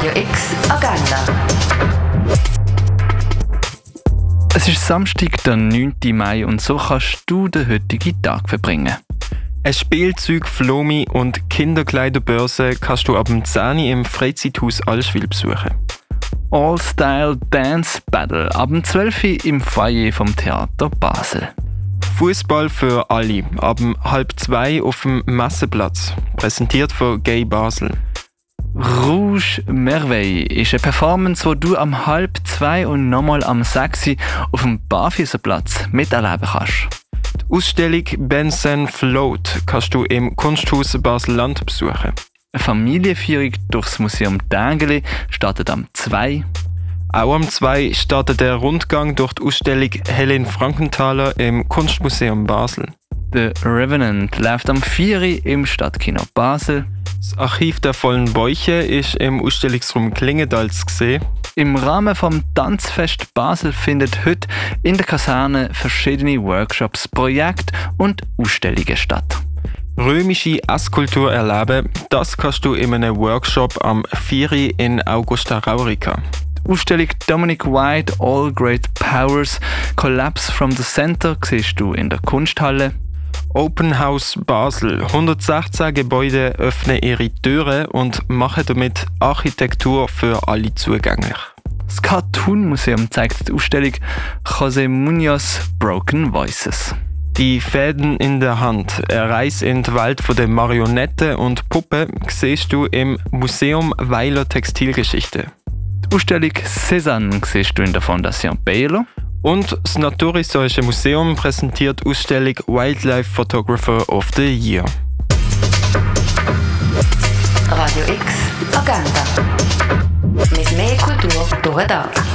Radio X Agenda. Es ist Samstag, der 9. Mai und so kannst du den heutigen Tag verbringen. Eine Spielzeug-Flomi- und Kinderkleiderbörse kannst du ab dem 10 Uhr im Freizeithaus Allschwil besuchen. All-Style Dance Battle ab dem 12 Uhr im Foyer vom Theater Basel. Fußball für alle ab dem 1:30 auf dem Messeplatz, präsentiert von Gay Basel. Rouge Merveille ist eine Performance, wo du am 1:30 und nochmal am 6 Uhr auf dem Barfüßerplatz miterleben kannst. Die Ausstellung Benson Float kannst du im Kunsthaus Basel-Land besuchen. Eine Familienführung durchs Museum Dengeli startet am 2. Auch am 2 startet der Rundgang durch die Ausstellung Helen Frankenthaler im Kunstmuseum Basel. The Revenant läuft am 4 im Stadtkino Basel. Das Archiv der vollen Bäuche ist im Ausstellungsraum Klingendal zu sehen. Im Rahmen vom Tanzfest Basel findet heute in der Kaserne verschiedene Workshops, Projekte und Ausstellungen statt. Römische Esskultur erleben, das kannst du in einem Workshop am 4 in Augusta Raurica. Die Ausstellung Dominic White All Great Powers Collapse from the Center siehst du in der Kunsthalle. Open House Basel. 116 Gebäude öffnen ihre Türen und machen damit Architektur für alle zugänglich. Das Cartoon Museum zeigt die Ausstellung José Muñoz Broken Voices. Die Fäden in der Hand. Eine Reise in die Welt der Marionetten und Puppen siehst du im Museum Weiler Textilgeschichte. Die Ausstellung Cézanne siehst du in der Fondation Baylor. Und das Naturhistorische Museum präsentiert die Ausstellung Wildlife Photographer of the Year. Radio X Agenda. Mit mehr Kultur durch den Tag.